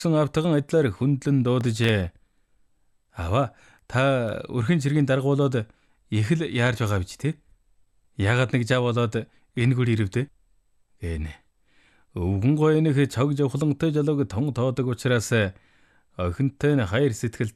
Автган адилаар хөндлөн дуудажээ. Аваа, та өрхөн цэргийн даргуулаад их л яарж байгаа биз дээ. Ягаад нэг жав болоод энэ гүр ирвдэ? Гэнэ. Өвгөн гоёнх цог жавхлантай жалог тун тоодог учраас охинтой нь хайр сэтгэл